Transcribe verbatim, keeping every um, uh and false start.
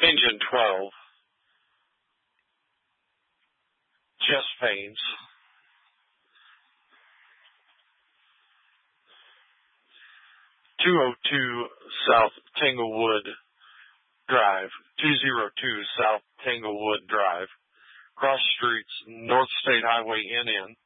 Engine twelve. Chest pains. two oh two South Tanglewood Drive. two oh two South Tanglewood Drive. Cross streets, North State Highway N N.